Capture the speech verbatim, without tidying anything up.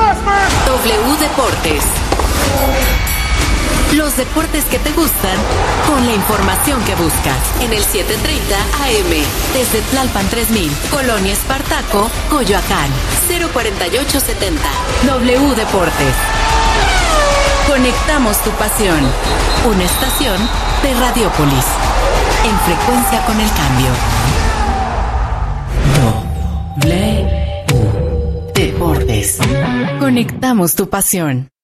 W Deportes. Los deportes que te gustan con la información que buscas en el setecientos treinta A M desde Tlalpan tres mil, Colonia Espartaco, Coyoacán, cero cuarenta y ocho setenta. W Deportes. Conectamos tu pasión. Una estación de Radiópolis. En frecuencia con el cambio. W Deportes. Conectamos tu pasión.